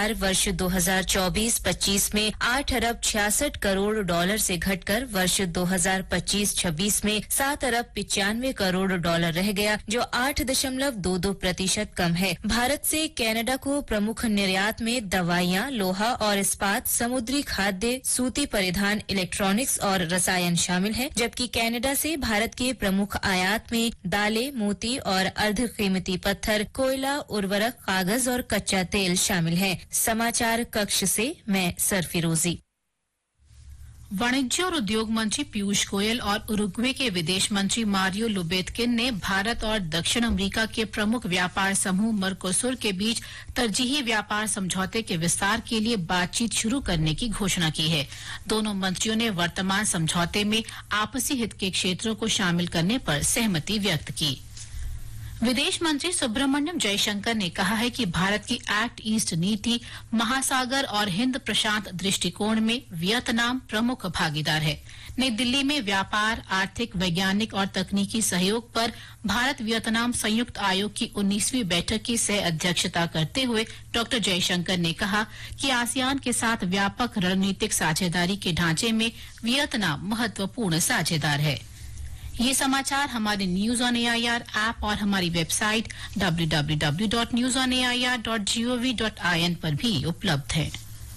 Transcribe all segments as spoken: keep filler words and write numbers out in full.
अनुसार वर्ष दो हज़ार चौबीस पच्चीस में आठ अरब छियासठ करोड़ डॉलर से घटकर वर्ष दो हज़ार पच्चीस छब्बीस में सात अरब पिचानवे करोड़ डॉलर रह गया, जो आठ दशमलव दो दो प्रतिशत कम है। भारत से कनाडा को प्रमुख निर्यात में दवाइयां, लोहा और इस्पात, समुद्री खाद्य, सूती परिधान, इलेक्ट्रॉनिक्स और रसायन शामिल है, जबकि कनाडा से भारत के प्रमुख आयात में दालें, मोती और अर्ध कीमती पत्थर, कोयला, उर्वरक, कागज और कच्चा तेल शामिल है। समाचार कक्ष से मैं सरफिरोजी। वाणिज्य और उद्योग मंत्री पीयूष गोयल और उरुग्वे के विदेश मंत्री मारियो लुबेतकिन ने भारत और दक्षिण अमेरिका के प्रमुख व्यापार समूह मर्कोसुर के बीच तरजीही व्यापार समझौते के विस्तार के लिए बातचीत शुरू करने की घोषणा की है। दोनों मंत्रियों ने वर्तमान समझौते में आपसी हित के क्षेत्रों को शामिल करने पर सहमति व्यक्त की। विदेश मंत्री सुब्रमण्यम जयशंकर ने कहा है कि भारत की एक्ट ईस्ट नीति महासागर और हिंद प्रशांत दृष्टिकोण में वियतनाम प्रमुख भागीदार है। नई दिल्ली में व्यापार, आर्थिक, वैज्ञानिक और तकनीकी सहयोग पर भारत वियतनाम संयुक्त आयोग की उन्नीसवीं बैठक की सह अध्यक्षता करते हुए डॉक्टर जयशंकर ने कहा कि आसियान के साथ व्यापक रणनीतिक साझेदारी के ढांचे में वियतनाम महत्वपूर्ण साझेदार है। ये समाचार हमारे न्यूज ऑन एआईआर ऐप और हमारी website W W W dot news on A I R dot G O V dot I N पर भी उपलब्ध है।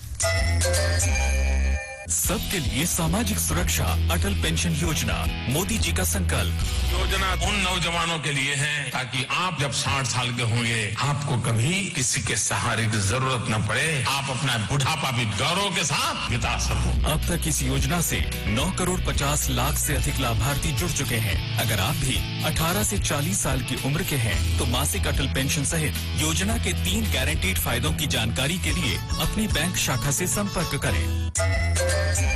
सबके लिए सामाजिक सुरक्षा, अटल पेंशन योजना, मोदी जी का संकल्प। योजना उन नौजवानों के लिए है ताकि आप जब साठ साल के होंगे आपको कभी किसी के सहारे की जरूरत न पड़े, आप अपना बुढ़ापा भी गौरव के साथ बिता सको। अब तक इस योजना से नौ करोड़ पचास लाख से अधिक लाभार्थी जुड़ चुके हैं। अगर आप भी अठारह से चालीस साल की उम्र के हैं तो मासिक अटल पेंशन सहित योजना के तीन गारंटीड फायदों की जानकारी के लिए अपनी बैंक शाखा से संपर्क करें।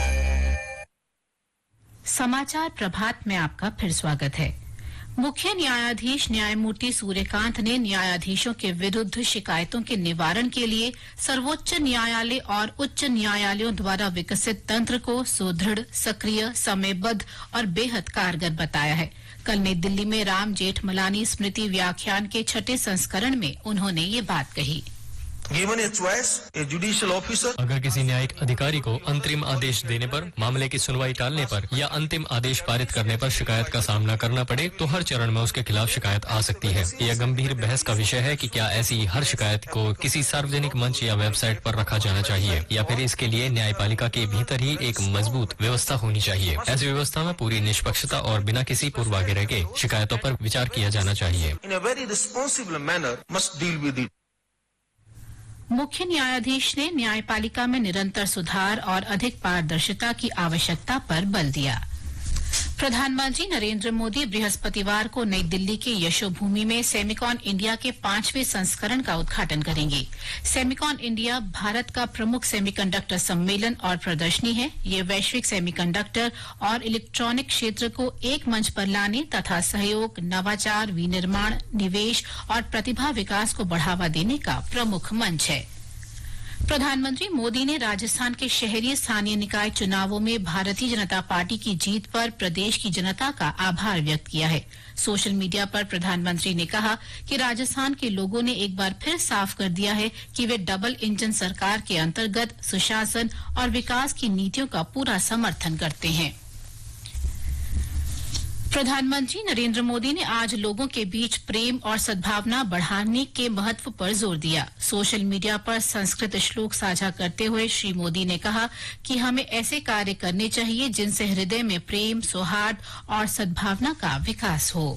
समाचार प्रभात में आपका फिर स्वागत है। मुख्य न्यायाधीश न्यायमूर्ति सूर्यकांत ने न्यायाधीशों के विरुद्ध शिकायतों के निवारण के लिए सर्वोच्च न्यायालय और उच्च न्यायालयों द्वारा विकसित तंत्र को सुदृढ़, सक्रिय, समयबद्ध और बेहद कारगर बताया है। कल नई दिल्ली में राम जेठमलानी स्मृति व्याख्यान के छठे संस्करण में उन्होंने ये बात कही। Given a choice, a judicial officer अगर किसी न्यायिक अधिकारी को अंतरिम आदेश देने पर, मामले की सुनवाई टालने पर या अंतिम आदेश पारित करने पर शिकायत का सामना करना पड़े तो हर चरण में उसके खिलाफ शिकायत आ सकती है। यह गंभीर बहस का विषय है कि क्या ऐसी हर शिकायत को किसी सार्वजनिक मंच या वेबसाइट पर रखा जाना चाहिए या फिर इसके लिए न्यायपालिका के भीतर ही एक मजबूत व्यवस्था होनी चाहिए। ऐसी व्यवस्था में पूरी निष्पक्षता और बिना किसी पूर्वाग्रह के शिकायतों पर विचार किया जाना चाहिए। in a very responsible manner must deal with it. मुख्य न्यायाधीश ने न्यायपालिका में निरंतर सुधार और अधिक पारदर्शिता की आवश्यकता पर बल दिया। प्रधानमंत्री नरेंद्र मोदी बृहस्पतिवार को नई दिल्ली के यशोभूमि में सेमिकॉन इंडिया के पांचवें संस्करण का उद्घाटन करेंगे। सेमिकॉन इंडिया भारत का प्रमुख सेमीकंडक्टर सम्मेलन और प्रदर्शनी है। ये वैश्विक सेमीकंडक्टर और इलेक्ट्रॉनिक क्षेत्र को एक मंच पर लाने तथा सहयोग, नवाचार, विनिर्माण, निवेश और प्रतिभा विकास को बढ़ावा देने का प्रमुख मंच है। प्रधानमंत्री मोदी ने राजस्थान के शहरी स्थानीय निकाय चुनावों में भारतीय जनता पार्टी की जीत पर प्रदेश की जनता का आभार व्यक्त किया है। सोशल मीडिया पर प्रधानमंत्री ने कहा कि राजस्थान के लोगों ने एक बार फिर साफ कर दिया है कि वे डबल इंजन सरकार के अंतर्गत सुशासन और विकास की नीतियों का पूरा समर्थन करते हैं। प्रधानमंत्री नरेंद्र मोदी ने आज लोगों के बीच प्रेम और सद्भावना बढ़ाने के महत्व पर जोर दिया। सोशल मीडिया पर संस्कृत श्लोक साझा करते हुए श्री मोदी ने कहा कि हमें ऐसे कार्य करने चाहिए जिनसे हृदय में प्रेम, सौहार्द और सद्भावना का विकास हो।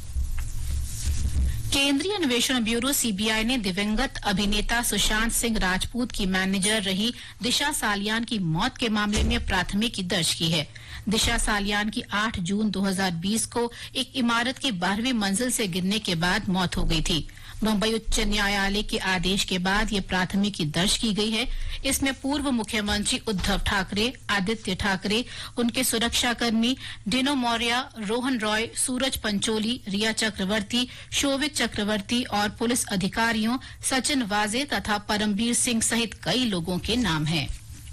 केंद्रीय अन्वेषण ब्यूरो सीबीआई ने दिवंगत अभिनेता सुशांत सिंह राजपूत की मैनेजर रही दिशा सालियान की मौत के मामले में प्राथमिकी दर्ज की है। दिशा सालियान की आठ जून दो हज़ार बीस को एक इमारत की बारहवीं मंजिल से गिरने के बाद मौत हो गई थी। मुंबई उच्च न्यायालय के आदेश के बाद ये प्राथमिकी दर्ज की गई है। इसमें पूर्व मुख्यमंत्री उद्धव ठाकरे, आदित्य ठाकरे, उनके सुरक्षाकर्मी डिनो मौर्य, रोहन रॉय, सूरज पंचोली, रिया चक्रवर्ती, शोविक चक्रवर्ती और पुलिस अधिकारियों सचिन वाजे तथा परमबीर सिंह सहित कई लोगों के नाम हैं।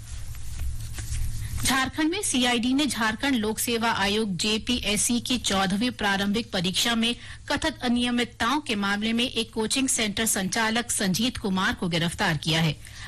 झारखंड में सीआईडी ने झारखंड लोक सेवा आयोग जेपीएससी की चौदहवीं प्रारंभिक परीक्षा में कथित अनियमितताओं के मामले में एक कोचिंग सेंटर संचालक संजीत कुमार को गिरफ्तार किया है।